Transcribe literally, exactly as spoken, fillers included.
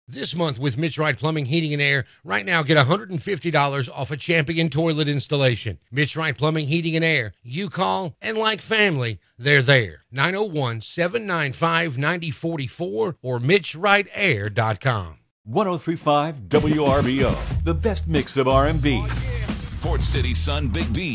This month with Mitch Wright Plumbing, Heating, and Air, right now get one hundred fifty dollars off a Champion toilet installation. Mitch Wright Plumbing, Heating, and Air. You call, and like family, they're there. nine oh one, seven nine five, nine oh four four or mitch wright air dot com. one oh three point five W R B O, the best mix of R and B. Port City Sun Big B.